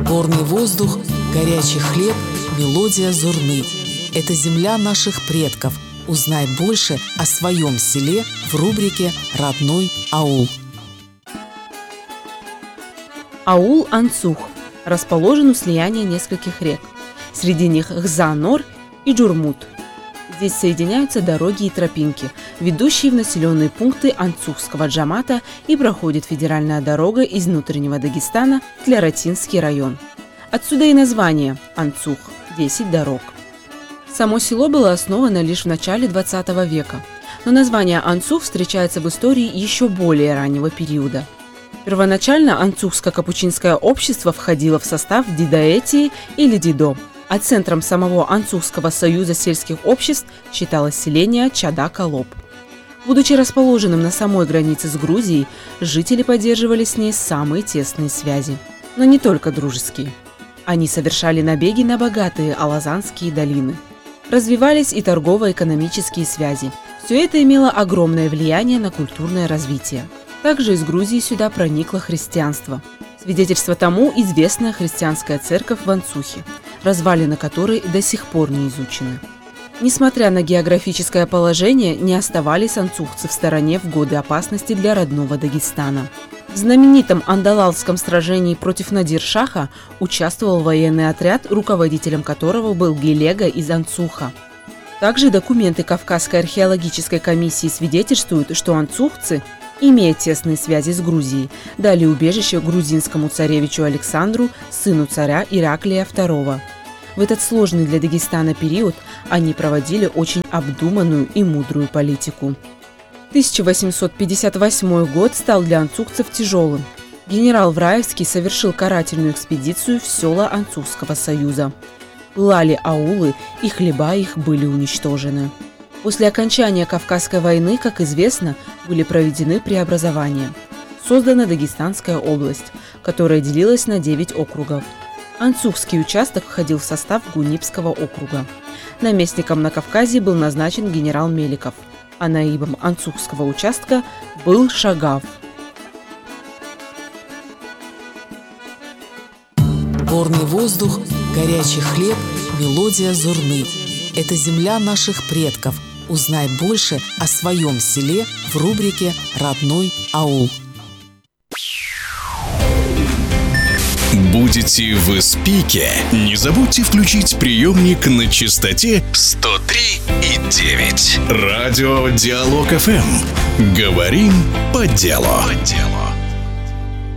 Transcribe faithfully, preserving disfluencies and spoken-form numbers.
Горный воздух, горячий хлеб, мелодия зурны. Это земля наших предков. Узнай больше о своем селе в рубрике «Родной аул». Аул Анцух расположен у слияния нескольких рек. Среди них Гза-Нор и Джурмут. Здесь соединяются дороги и тропинки, ведущие в населенные пункты Анцухского джамата, и проходит федеральная дорога из внутреннего Дагестана в Тляратинский район. Отсюда и название Анцух – десять дорог. Само село было основано лишь в начале двадцатого века, но название Анцух встречается в истории еще более раннего периода. Первоначально Анцухско-капучинское общество входило в состав Дидаэтии или Дидо, а центром самого Анцухского союза сельских обществ считалось селение Чада-Колоб. Будучи расположенным на самой границе с Грузией, жители поддерживали с ней самые тесные связи. Но не только дружеские. Они совершали набеги на богатые алазанские долины. Развивались и торгово-экономические связи. Все это имело огромное влияние на культурное развитие. Также из Грузии сюда проникло христианство. Свидетельство тому – известная христианская церковь в Анцухе, развалины которой до сих пор не изучены. Несмотря на географическое положение, не оставались анцухцы в стороне в годы опасности для родного Дагестана. В знаменитом Андалалском сражении против Надир-Шаха участвовал военный отряд, руководителем которого был Гелега из Анцуха. Также документы Кавказской археологической комиссии свидетельствуют, что анцухцы, имея тесные связи с Грузией, дали убежище грузинскому царевичу Александру, сыну царя Ираклия второго. В этот сложный для Дагестана период они проводили очень обдуманную и мудрую политику. тысяча восемьсот пятьдесят восьмой год стал для анцухцев тяжелым. Генерал Враевский совершил карательную экспедицию в села Анцухского союза. Пылали аулы, и хлеба их были уничтожены. После окончания Кавказской войны, как известно, были проведены преобразования. Создана Дагестанская область, которая делилась на девять округов. Анцухский участок входил в состав Гунипского округа. Наместником на Кавказе был назначен генерал Меликов, а наибом Анцухского участка был Шагав. Горный воздух, горячий хлеб, мелодия зурны. Это земля наших предков. Узнай больше о своем селе в рубрике «Родной аул». Будете в Испике? Не забудьте включить приемник на частоте сто три и девять. Радио Диалог эф эм. Говорим по делу. По делу.